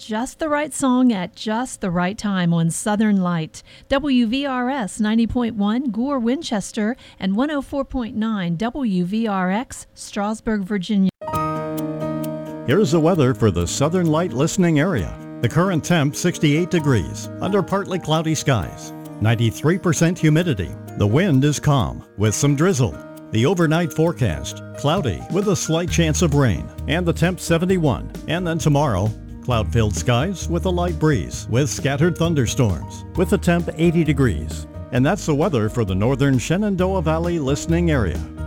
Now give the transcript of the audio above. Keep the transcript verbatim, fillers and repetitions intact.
Just the right song at just the right time on Southern Light. W V R S ninety point one, Gore, Winchester, and one oh four point nine W V R X, Strasburg, Virginia. Here's the weather for the Southern Light listening area. The current temp sixty-eight degrees, under partly cloudy skies. ninety-three percent humidity. The wind is calm, with some drizzle. The overnight forecast, cloudy with a slight chance of rain. And the temp seventy-one. And then tomorrow, cloud-filled skies with a light breeze with scattered thunderstorms with a temp eighty degrees. And that's the weather for the northern Shenandoah Valley listening area.